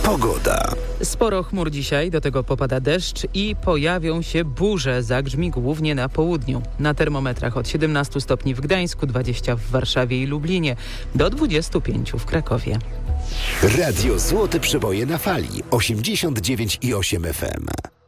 Pogoda. Sporo chmur dzisiaj, do tego popada deszcz i pojawią się burze, zagrzmi głównie na południu. Na termometrach od 17 stopni w Gdańsku, 20 w Warszawie i Lublinie, do 25 w Krakowie. Radio Złote Przeboje na fali 89,8 FM.